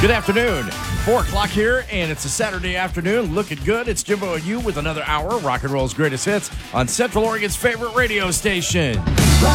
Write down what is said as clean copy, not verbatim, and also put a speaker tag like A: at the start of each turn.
A: Good afternoon. 4 o'clock here, and it's a Saturday afternoon. Looking good. It's Jimbo and you with another hour. Rock and roll's greatest hits on Central Oregon's favorite radio station.
B: Rock